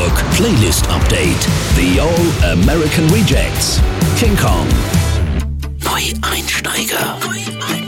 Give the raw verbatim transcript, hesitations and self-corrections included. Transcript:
Facebook. Playlist Update. The All American Rejects. King Kong. Neueinsteiger.